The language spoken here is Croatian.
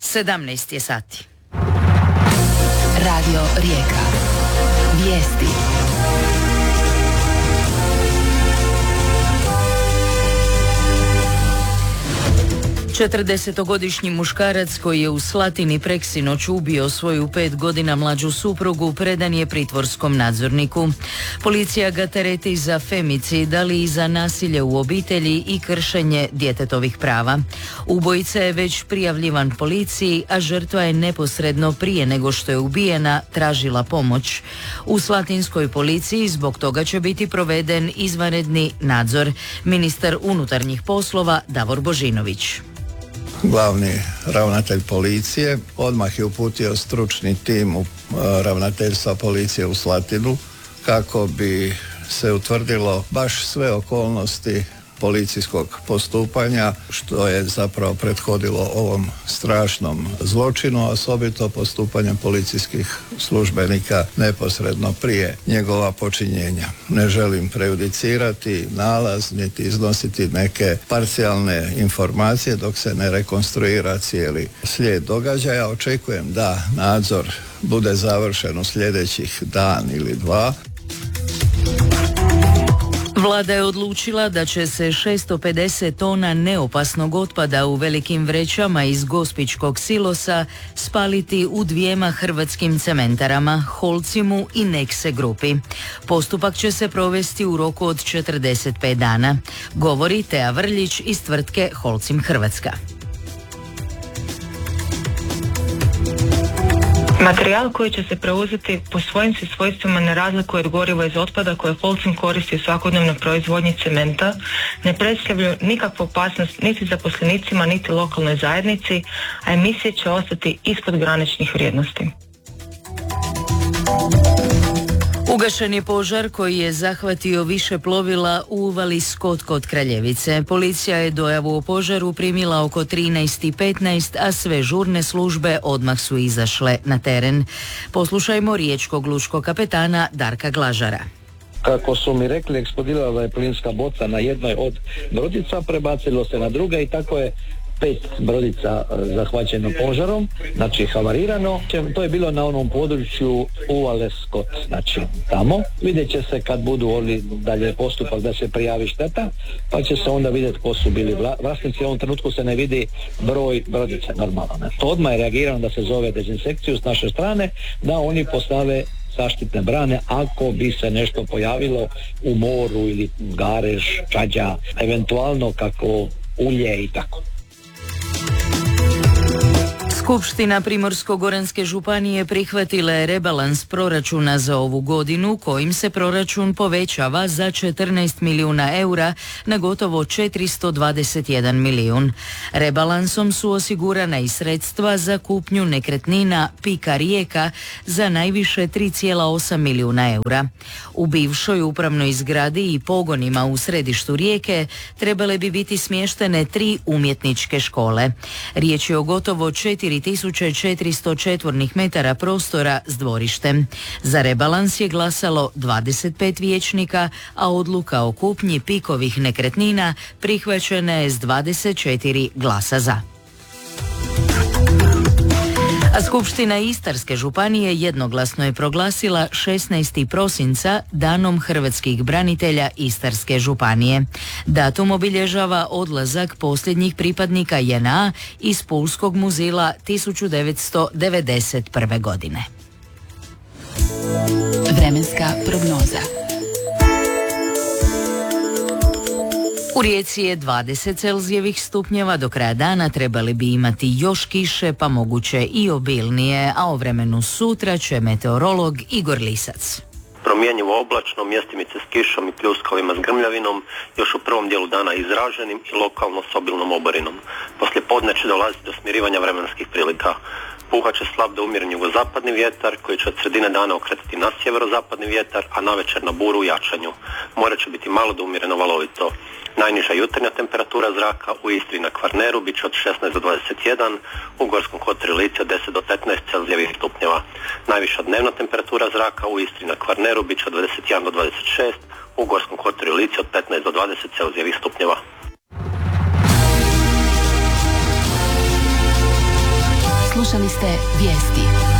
17 je sati. Radio Rijeka. Vijesti. 40-godišnji muškarac koji je u Slatini preksinoć ubio svoju 5 godina mlađu suprugu predan je pritvorskom nadzorniku. Policija ga tereti za femicid, ali i za nasilje u obitelji i kršenje djetetovih prava. Ubojica je već prijavljivan policiji, a žrtva je neposredno prije nego što je ubijena tražila pomoć. U slatinskoj policiji zbog toga će biti proveden izvanredni nadzor. Ministar unutarnjih poslova Davor Božinović. Glavni ravnatelj policije odmah je uputio stručni tim u ravnateljstva policije u Slatinu kako bi se utvrdilo baš sve okolnosti policijskog postupanja, što je zapravo prethodilo ovom strašnom zločinu, osobito postupanjem policijskih službenika neposredno prije njegova počinjenja. Ne želim prejudicirati nalaz niti iznositi neke parcijalne informacije dok se ne rekonstruira cijeli slijed događaja. Očekujem da nadzor bude završen u sljedećih dan ili dva. Vlada je odlučila da će se 650 tona neopasnog otpada u velikim vrećama iz Gospićkog silosa spaliti u 2 hrvatskim cementarama, Holcimu i Nexe grupi. Postupak će se provesti u roku od 45 dana, govori Teja Vrljić iz tvrtke Holcim Hrvatska. Materijal koji će se preuzeti po svojim se svojstvima ne razlikuje od goriva iz otpada koje Holcim koristi u svakodnevnoj proizvodnji cementa, ne predstavljaju nikakvu opasnost niti zaposlenicima niti lokalnoj zajednici, a emisije će ostati ispod graničnih vrijednosti. Ugašen je požar koji je zahvatio više plovila u uvali Skot kod Kraljevice. Policija je dojavu o požaru primila oko 13:15, a sve žurne službe odmah su izašle na teren. Poslušajmo riječkog lučkog kapetana Darka Glažara. Kako su mi rekli, eksplodirala je plinska boca na jednoj od brodica, prebacilo se na druge i tako je 5 brodica zahvaćeno požarom, znači havarirano. To je bilo na onom području uvale Skot, znači tamo. Vidjet će se kad budu oni dalje postupak da se prijavi šteta, pa će se onda vidjeti ko su bili vlasnici. U ovom trenutku se ne vidi broj brodica normalno. To odmah je reagirano da se zove dezinsekciju s naše strane, da oni postave zaštitne brane ako bi se nešto pojavilo u moru ili garež, čađa, eventualno kako ulje i tako. Skupština Primorsko-goranske županije prihvatila je rebalans proračuna za ovu godinu kojim se proračun povećava za 14 milijuna eura na gotovo 421 milijun. Rebalansom su osigurana i sredstva za kupnju nekretnina Pika Rijeka za najviše 3,8 milijuna eura. U bivšoj upravnoj zgradi i pogonima u središtu Rijeke trebale bi biti smještene 3 umjetničke škole. Riječ je o gotovo 4.400 četvornih metara prostora s dvorištem. Za rebalans je glasalo 25 vijećnika, a odluka o kupnji Pikovih nekretnina prihvaćena je s 24 glasa za. A Skupština Istarske županije jednoglasno je proglasila 16. prosinca Danom hrvatskih branitelja Istarske županije. Datum obilježava odlazak posljednjih pripadnika JNA iz Pulskog Muzila 1991. godine. Vremenska prognoza. U Rijeci je 20 celzijevih stupnjeva, do kraja dana trebali bi imati još kiše, pa moguće i obilnije, a o vremenu sutra će meteorolog Igor Lisac. Promjenjivo oblačno, mjestimice s kišom i pljuskovima s grmljavinom, još u prvom dijelu dana izraženim i lokalno s obilnom oborinom. Poslije podne će dolaziti do smirivanja vremenskih prilika. Puhat će slab do umjeren jugozapadni vjetar koji će od sredine dana okretati na sjeverozapadni vjetar, a navečer na buru u jačanju. More će biti malo do umjereno valovito. Najniža jutarnja temperatura zraka u Istri i na Kvarneru bit će od 16 do 21, u Gorskom kotaru i Lici od 10 do 15 celzijevih stupnjeva. Najviša dnevna temperatura zraka u Istri i na Kvarneru bit će od 21 do 26, u Gorskom kotaru i Lici od 15 do 20 celzijevih stupnjeva. Slušali ste Vijesti.